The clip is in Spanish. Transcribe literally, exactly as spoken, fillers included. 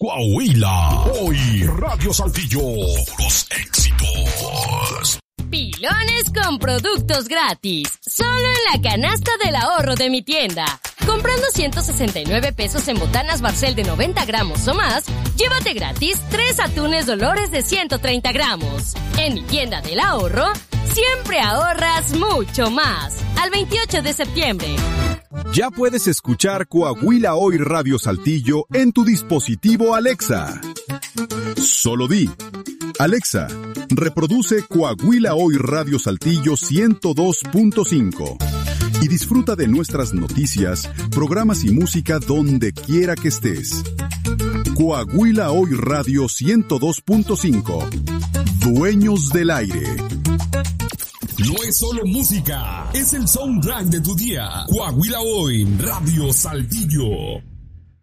Coahuila. Hoy Radio Saltillo. Los éxitos. Pilones con productos gratis. Solo en la canasta del ahorro de mi tienda. Comprando ciento sesenta y nueve pesos en botanas Barcel de noventa gramos o más, llévate gratis tres atunes Dolores de ciento treinta gramos. En mi tienda del ahorro, siempre ahorras mucho más. Al veintiocho de septiembre. Ya puedes escuchar Coahuila Hoy Radio Saltillo en tu dispositivo Alexa. Solo di: Alexa, reproduce Coahuila Hoy Radio Saltillo ciento dos punto cinco y disfruta de nuestras noticias, programas y música donde quiera que estés. Coahuila Hoy Radio ciento dos punto cinco. Dueños del aire. No es solo música, es el soundtrack de tu día. Coahuila Hoy Radio Saltillo.